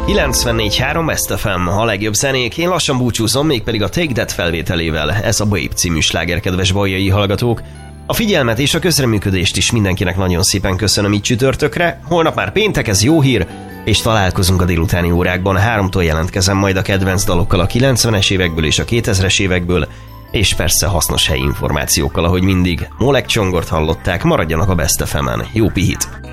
94.3 Best FM, a legjobb zenék, én lassan búcsúzom, mégpedig a Take That felvételével, ez a Babe című sláger, kedves baljai hallgatók. A figyelmet és a közreműködést is mindenkinek nagyon szépen köszönöm így csütörtökre, holnap már péntek, ez jó hír, és találkozunk a délutáni órákban, 3-tól jelentkezem majd a kedvenc dalokkal a 90-es évekből és a 2000-es évekből, és persze hasznos helyi információkkal, ahogy mindig. Molek Csongort hallották, maradjanak a Best FM-en. Jó pihit!